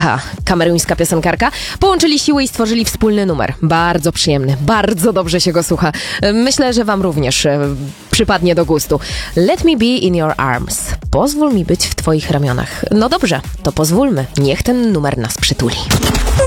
Rebecca, kameruńska piosenkarka, połączyli siły i stworzyli wspólny numer. Bardzo przyjemny, bardzo dobrze się go słucha. Myślę, że wam również przypadnie do gustu. Let me be in your arms. Pozwól mi być w twoich ramionach. No dobrze, to pozwólmy. Niech ten numer nas przytuli.